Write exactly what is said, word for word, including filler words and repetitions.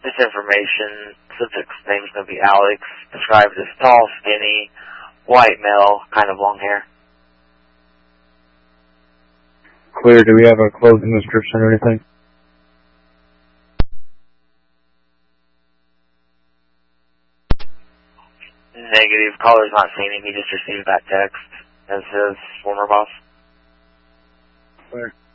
This information, subject's name is going to be Alex, described as tall, skinny, white male, kind of long hair. Clear. Do we have a clothing description or anything? Negative. Caller's not seen him. He just received that text as his former boss. Clear.